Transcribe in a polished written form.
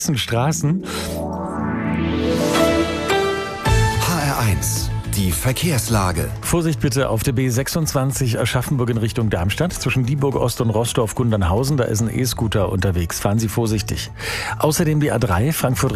Straßen. HR1, die Verkehrslage. Vorsicht bitte auf der B26 Aschaffenburg in Richtung Darmstadt. Zwischen Dieburg Ost und Roßdorf-Gundernhausen, da ist ein E-Scooter unterwegs. Fahren Sie vorsichtig. Außerdem die A3 Frankfurt